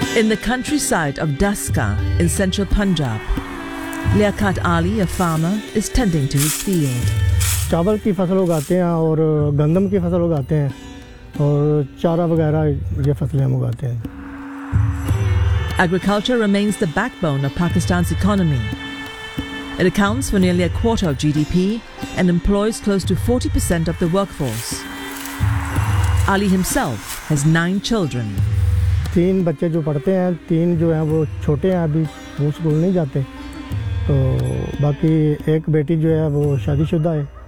In the countryside of Daska in central Punjab, Liaquat Ali, a farmer, is tending to his field. चावल की फसल उगाते हैं और गंदम की फसल उगाते हैं और चारा वगैरह ये फसलें हम उगाते हैं. Agriculture remains the backbone of Pakistan's economy. It accounts for nearly a quarter of GDP and employs close to 40% of the workforce. Ali himself has 9 children. 3 बच्चे जो पढ़ते हैं, 3 जो हैं वो छोटे हैं, अभी वो स्कूल नहीं जाते. तो बाकी एक बेटी जो है वो शादीशुदा है.